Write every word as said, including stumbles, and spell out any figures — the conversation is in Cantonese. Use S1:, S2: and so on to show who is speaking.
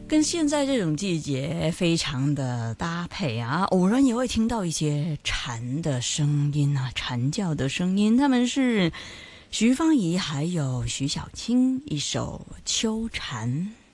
S1: 跟现在这种季节非常的搭配啊，偶然也会听到一些蝉的声音啊，蝉叫的声音。他们是徐芳怡还有徐小青一首《秋蝉》。